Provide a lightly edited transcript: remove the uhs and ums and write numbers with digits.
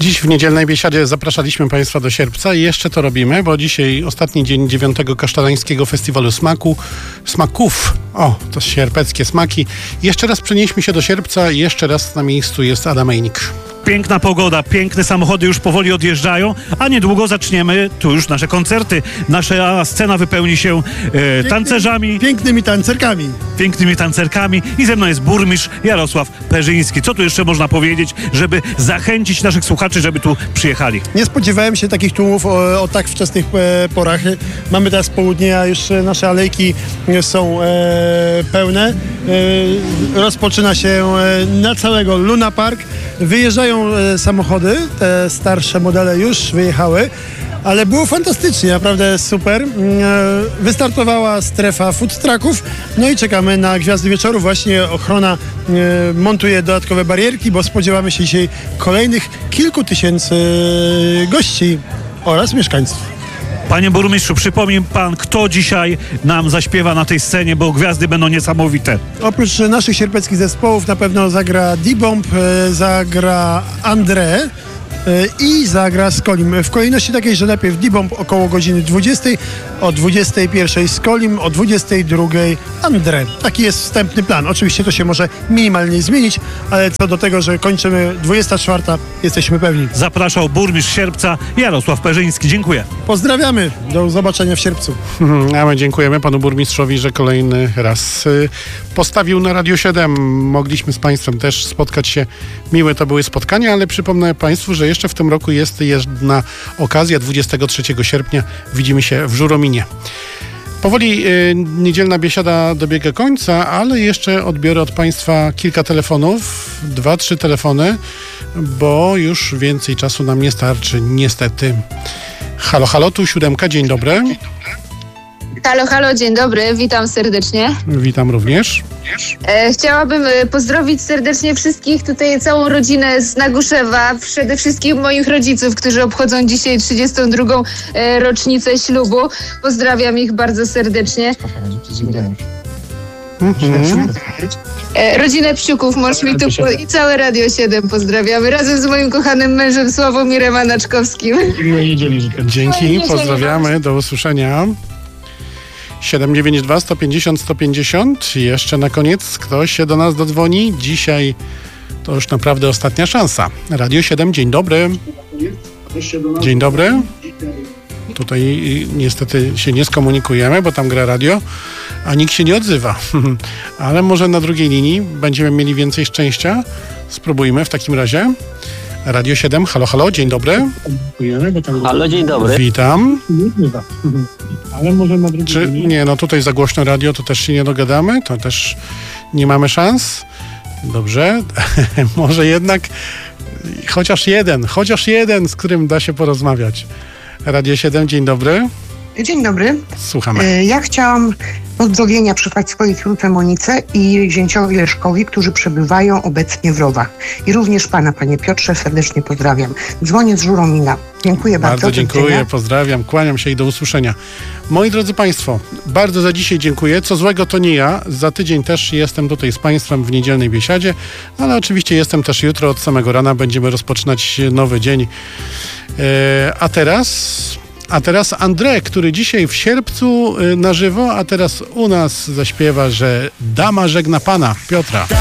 Dziś w niedzielnej biesiadzie zapraszaliśmy Państwa do Sierpca i jeszcze to robimy, bo dzisiaj ostatni dzień 9. Kasztelańskiego Festiwalu Smaków. O, to sierpeckie smaki. Jeszcze raz przenieśmy się do Sierpca i jeszcze raz na miejscu jest Adam Ejnik. Piękna pogoda, piękne samochody już powoli odjeżdżają, a niedługo zaczniemy tu już nasze koncerty. Nasza scena wypełni się tancerzami. Pięknymi tancerkami. Pięknymi tancerkami i ze mną jest burmistrz Jarosław Perzyński. Co tu jeszcze można powiedzieć, żeby zachęcić naszych słuchaczy, żeby tu przyjechali? Nie spodziewałem się takich tłumów o tak wczesnych porach. Mamy teraz południe, a już nasze alejki są pełne. Rozpoczyna się na całego Luna Park. Wyjeżdżają samochody, te starsze modele już wyjechały, ale było fantastycznie, naprawdę super. Wystartowała strefa food trucków, no i czekamy na Gwiazdy Wieczoru. Właśnie ochrona montuje dodatkowe barierki, bo spodziewamy się dzisiaj kolejnych kilku tysięcy gości oraz mieszkańców. Panie burmistrzu, przypomnij pan, kto dzisiaj nam zaśpiewa na tej scenie, bo gwiazdy będą niesamowite. Oprócz naszych sierpeckich zespołów na pewno zagra D-Bomb, zagra André i zagra Skolim. W kolejności takiej, że najpierw D-Bomb około godziny 20, o 21 Skolim, o 22 André. Taki jest wstępny plan. Oczywiście to się może minimalnie zmienić, ale co do tego, że kończymy 24, jesteśmy pewni. Zapraszał burmistrz Sierpca Jarosław Perzyński. Dziękuję. Pozdrawiamy. Do zobaczenia w Sierpcu. A my dziękujemy panu burmistrzowi, że kolejny raz postawił na Radio 7. Mogliśmy z państwem też spotkać się. Miłe to były spotkania, ale przypomnę państwu, że jeszcze w tym roku jest jedna okazja. 23 sierpnia widzimy się w Żurominie. Powoli niedzielna biesiada dobiega końca, ale jeszcze odbiorę od państwa kilka telefonów, 2-3 telefony, bo już więcej czasu nam nie starczy, niestety. Halo, halo, tu 7, dzień dobry. Halo, halo, dzień dobry, witam serdecznie. Witam również. Chciałabym pozdrowić serdecznie wszystkich, tutaj całą rodzinę z Naguszewa, przede wszystkim moich rodziców, którzy obchodzą dzisiaj 32. rocznicę ślubu. Pozdrawiam ich bardzo serdecznie. Rodzinę Psiuków, i całe Radio 7 pozdrawiamy, razem z moim kochanym mężem Sławomirem Anaczkowskim. Dzięki, pozdrawiamy, do usłyszenia. 792 150 150. Jeszcze na koniec ktoś się do nas dodzwoni. Dzisiaj to już naprawdę ostatnia szansa. Radio 7, dzień dobry. Dzień dobry. Tutaj niestety się nie skomunikujemy, bo tam gra radio, a nikt się nie odzywa. Ale może na drugiej linii będziemy mieli więcej szczęścia. Spróbujmy w takim razie. Radio 7, halo, halo, dzień dobry. Halo, dzień dobry. Witam. Ale może na drugiej linii? Nie, no tutaj za głośno radio, to też się nie dogadamy, to też nie mamy szans. Dobrze, może jednak chociaż jeden, z którym da się porozmawiać. Radio 7, dzień dobry. Dzień dobry. Słuchamy. Ja chciałam pozdrowienia przesłać swojej córce Monice i zięciowi Leszkowi, którzy przebywają obecnie w Rowach. I również pana, panie Piotrze, serdecznie pozdrawiam. Dzwonię z Żuromina. Dziękuję bardzo. Bardzo dziękuję, pozdrawiam, kłaniam się i do usłyszenia. Moi drodzy państwo, bardzo za dzisiaj dziękuję. Co złego to nie ja. Za tydzień też jestem tutaj z państwem w niedzielnej biesiadzie, ale oczywiście jestem też jutro od samego rana. Będziemy rozpoczynać nowy dzień. A teraz André, który dzisiaj w Sierpcu na żywo, a teraz u nas zaśpiewa, że dama żegna pana Piotra.